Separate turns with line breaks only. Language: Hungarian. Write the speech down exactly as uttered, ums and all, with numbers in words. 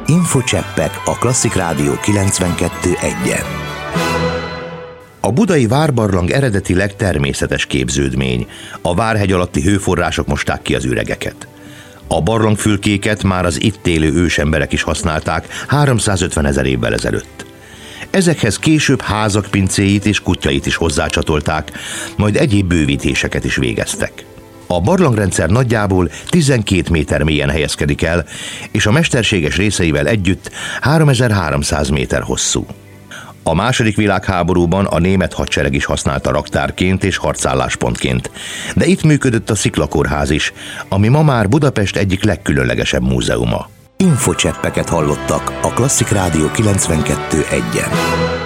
Infocseppek a Klasszik Rádió kilencvenkettő egyen. A budai várbarlang eredetileg természetes képződmény. A Várhegy alatti hőforrások mosták ki az üregeket. A barlangfülkéket már az itt élő ősemberek is használták háromszázötvenezer évvel ezelőtt. Ezekhez később házak pincéit és kutyait is hozzácsatolták, majd egyéb bővítéseket is végeztek. A barlangrendszer nagyjából tizenkét méter mélyen helyezkedik el, és a mesterséges részeivel együtt háromezer-háromszáz méter hosszú. A második világháborúban a német hadsereg is használta raktárként és harcálláspontként, de itt működött a Sziklakórház is, ami ma már Budapest egyik legkülönlegesebb múzeuma. Infocseppeket hallottak a Klasszik Rádió kilencvenkettő egyen.